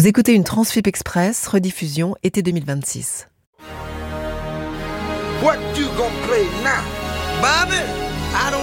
Vous écoutez une Transfip Express, rediffusion été 2026. What you gonna play now? Bobby, I don't